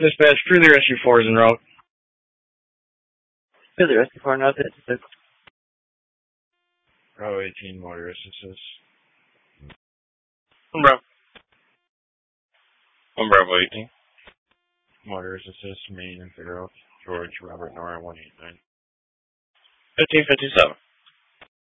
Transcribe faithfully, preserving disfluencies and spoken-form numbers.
Dispatch, Freely Rescue four is en route. Freely Rescue four en route to six. Bravo eighteen, motorist assist. One Bravo. One Bravo eighteen. Motorist assist, main and Figueroa. George, Robert, Nora, one eight nine. fifteen fifty-seven.